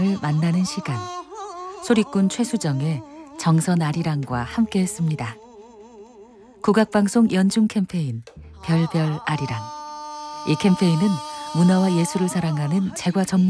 만나는 시간. 소리꾼 최수정의 정선 아리랑과 함께했습니다. 국악방송 연중 캠페인 별별 아리랑. 이 캠페인은 문화와 예술을 사랑하는 제과 전문